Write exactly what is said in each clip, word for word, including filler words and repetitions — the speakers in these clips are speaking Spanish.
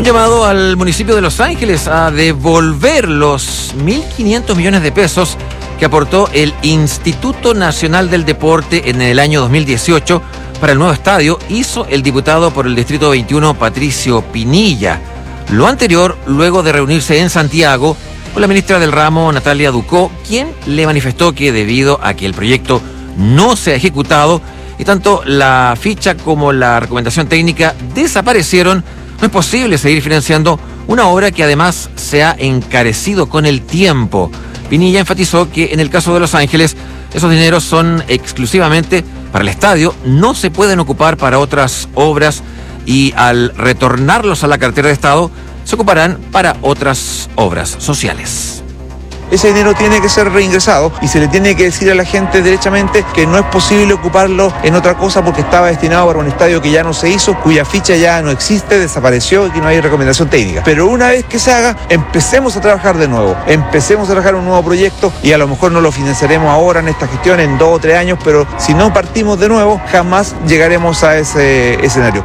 llamado al municipio de Los Ángeles a devolver los mil quinientos millones de pesos que aportó el Instituto Nacional del Deporte en el año dos mil dieciocho para el nuevo estadio, hizo el diputado por el Distrito veintiuno, Patricio Pinilla. Lo anterior, luego de reunirse en Santiago con la ministra del ramo, Natalia Ducó, quien le manifestó que debido a que el proyecto no se ha ejecutado y tanto la ficha como la recomendación técnica desaparecieron, no es posible seguir financiando una obra que además se ha encarecido con el tiempo. Pinilla enfatizó que en el caso de Los Ángeles, esos dineros son exclusivamente para el estadio, no se pueden ocupar para otras obras y al retornarlos a la cartera de Estado, se ocuparán para otras obras sociales. Ese dinero tiene que ser reingresado y se le tiene que decir a la gente derechamente que no es posible ocuparlo en otra cosa porque estaba destinado para un estadio que ya no se hizo, cuya ficha ya no existe, desapareció y que no hay recomendación técnica. Pero una vez que se haga, empecemos a trabajar de nuevo, empecemos a trabajar un nuevo proyecto y a lo mejor no lo financiaremos ahora en esta gestión, en dos o tres años, pero si no partimos de nuevo, jamás llegaremos a ese escenario.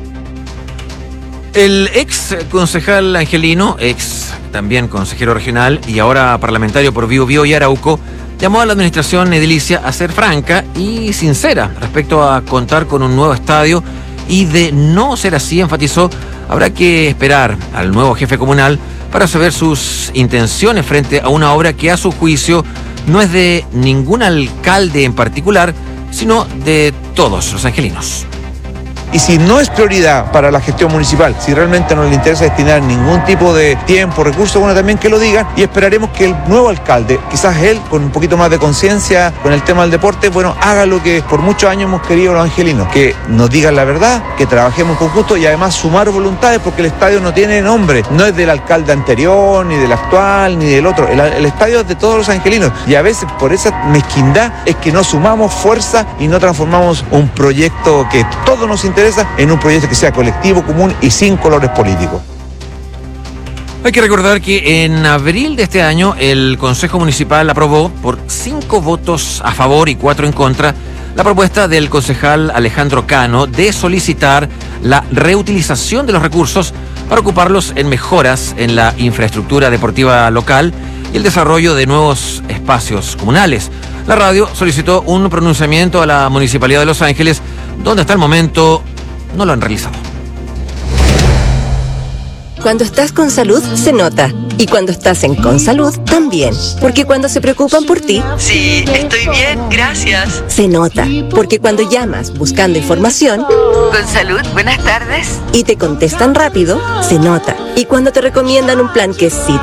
El ex concejal angelino, ex también consejero regional y ahora parlamentario por Bío Bío y Arauco, llamó a la administración edilicia a ser franca y sincera respecto a contar con un nuevo estadio y de no ser así, enfatizó, habrá que esperar al nuevo jefe comunal para saber sus intenciones frente a una obra que a su juicio no es de ningún alcalde en particular, sino de todos los angelinos. Y si no es prioridad para la gestión municipal, si realmente no le interesa destinar ningún tipo de tiempo, recursos, bueno, también que lo digan y esperaremos que el nuevo alcalde, quizás él con un poquito más de conciencia con el tema del deporte, bueno, haga lo que por muchos años hemos querido los angelinos, que nos digan la verdad, que trabajemos en conjunto y además sumar voluntades porque el estadio no tiene nombre, no es del alcalde anterior, ni del actual, ni del otro, el, el estadio es de todos los angelinos y a veces por esa mezquindad es que no sumamos fuerza y no transformamos un proyecto que todos nos interesa en un proyecto que sea colectivo, común y sin colores políticos. Hay que recordar que en abril de este año el Consejo Municipal aprobó por cinco votos a favor y cuatro en contra la propuesta del concejal Alejandro Cano de solicitar la reutilización de los recursos para ocuparlos en mejoras en la infraestructura deportiva local y el desarrollo de nuevos espacios comunales. La radio solicitó un pronunciamiento a la Municipalidad de Los Ángeles, donde hasta el momento no lo han realizado. Cuando estás con salud, se nota. Y cuando estás en Con Salud, también. Porque cuando se preocupan por ti... Sí, estoy bien, gracias. Se nota. Porque cuando llamas buscando información... Con Salud, buenas tardes. Y te contestan rápido, se nota. Y cuando te recomiendan un plan que sí